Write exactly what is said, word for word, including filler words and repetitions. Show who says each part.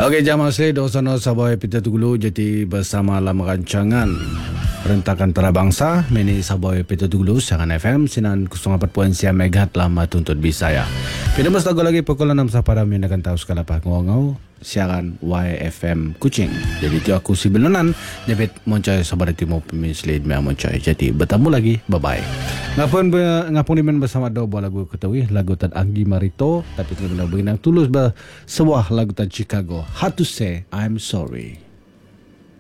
Speaker 1: Okey, jam asli dosono sabay pita tugulu jadi bersama dalam rancangan Rentakan Antarabangsa mini sabay pita tugulu siaran F M sinan kosong empat poin siam megahertz lama tuntut Bisaya. Pina mas tago lagi pukul enam sapada min akan tahu sekala pak ngau siaran Y F M Kuching. Jadi tu aku si belonan nyebet moncai sabar timo pemislead me moncai. Jadi bertemu lagi. Bye bye. Ngapun ngapun dimen bersama do lagu ketahui lagu tad Anggi Marito tapi kena beginang tulus ba sebuah lagu tad Chicago. How to say I'm sorry.